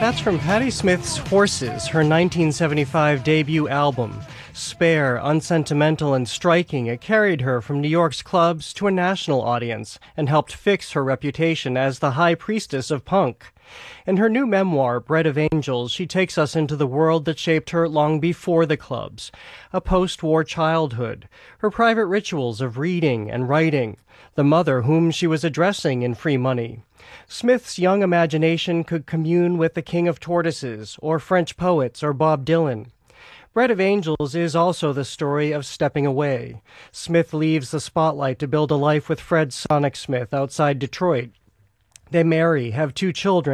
That's from Patti Smith's Horses, her 1975 debut album. Spare, unsentimental, and striking, it carried her from New York's clubs to a national audience and helped fix her reputation as the high priestess of punk. In her new memoir, Bread of Angels, she takes us into the world that shaped her long before the clubs, a post-war childhood, her private rituals of reading and writing, the mother whom she was addressing in Free Money. Smith's young imagination could commune with the King of Tortoises, or French poets, or Bob Dylan. Bread of Angels is also the story of stepping away. Smith leaves the spotlight to build a life with Fred Sonic Smith outside Detroit. They marry, have 2 children,